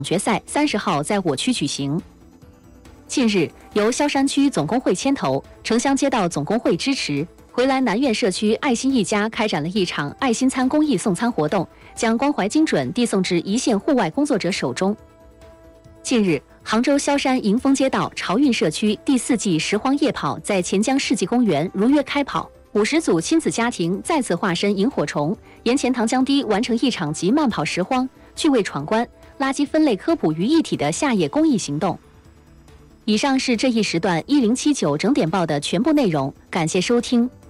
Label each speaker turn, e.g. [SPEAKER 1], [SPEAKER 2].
[SPEAKER 1] 决赛30号在我区举行。近日，由萧山区总工会牵头，城乡街道总工会支持，回来南苑社区爱心一家开展了一场爱心餐公益送餐活动，将关怀精准递送至一线户外工作者手中。近日，杭州萧山迎丰街道潮运社区第4季拾荒夜跑在钱江世纪公园如约开跑，50组亲子家庭再次化身萤火虫，沿钱塘江堤完成一场集慢跑拾荒、趣味闯关、垃圾分类科普于一体的夏夜公益行动。以上是这一时段1079整点报的全部内容，感谢收听。